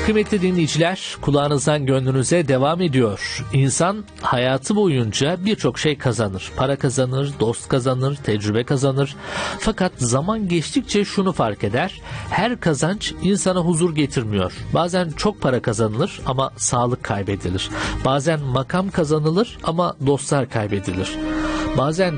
Kıymetli dinleyiciler, kulağınızdan gönlünüze devam ediyor. İnsan hayatı boyunca birçok şey kazanır. Para kazanır, dost kazanır, tecrübe kazanır. Fakat zaman geçtikçe şunu fark eder. Her kazanç insana huzur getirmiyor. Bazen çok para kazanılır ama sağlık kaybedilir. Bazen makam kazanılır ama dostlar kaybedilir. Bazen